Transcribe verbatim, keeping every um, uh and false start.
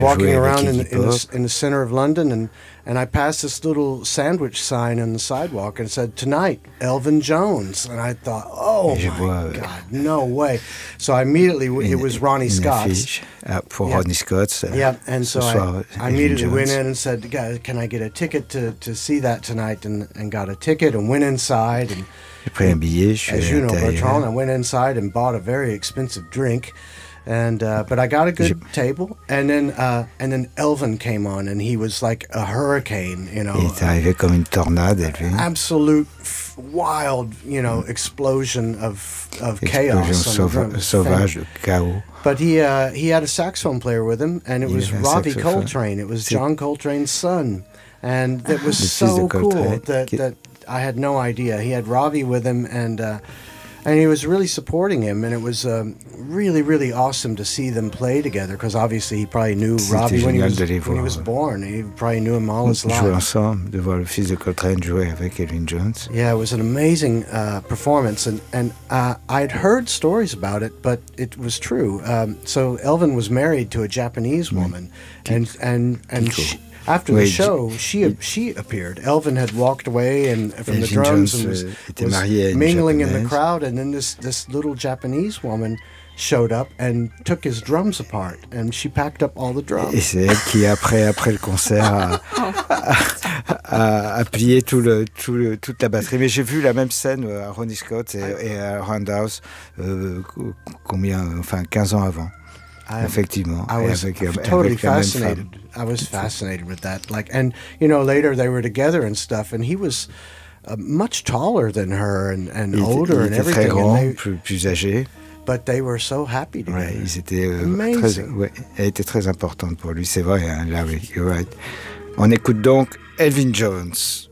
walking around in, in, the, in the center of London, and, and I passed this little sandwich sign on the sidewalk and it said, "Tonight, Elvin Jones." And I thought, oh my vois, God, no way. So I immediately, une, it was Ronnie Scott's. For yeah. Ronnie Scott's. Yeah, and so I, I immediately Jones. went in and said, "Can I get a ticket to, to see that tonight?" And, and got a ticket and went inside. And, and as you know, Bertrand, I went inside and bought a very expensive drink. And uh, but I got a good table, and then uh, and then Elvin came on, and he was like a hurricane, you know. Il est arrivé comme une tornade, Elvin. Absolute f- wild, you know, explosion of of chaos. Sauva- sauvage, de chaos. But he uh, he had a saxophone player with him, and it was Ravi Coltrane. It was John Coltrane's son, and that was so cool that that I had no idea. He had Ravi with him, and. Uh, And he was really supporting him, and it was um, really, really awesome to see them play together, because obviously he probably knew Robbie when he was, when he was born. He probably knew him all his life. Jouer ensemble, de voir le fils de Coltrane jouer avec Elvin Jones. Yeah, it was an amazing uh, performance, and, and uh, I'd heard stories about it, but it was true. Um, so Elvin was married to a Japanese woman, mm. and, and, and she, after the show, she she appeared. Elvin had walked away and from the drums and was, was mingling in the crowd, and then this this little Japanese woman showed up and took his drums apart, and she packed up all the drums. Et c'est elle qui après après le concert a, a, a, a plié tout le, tout le, toute la batterie. Mais j'ai vu la même scène à Ronnie Scott et, et à Roundhouse euh, combien enfin quinze ans avant. I, Effectivement. I was avec, totally fascinated. I was fascinated with that. Like, and you know, later they were together and stuff, and he was uh, much taller than her and, and il older était, and il était everything. Très grand, they, plus, plus âgé. But they were so happy together. Ouais, ils étaient euh, très, ouais, elle était très importante pour lui, c'est vrai. Hein, là, oui, you're right. On écoute donc Elvin Jones.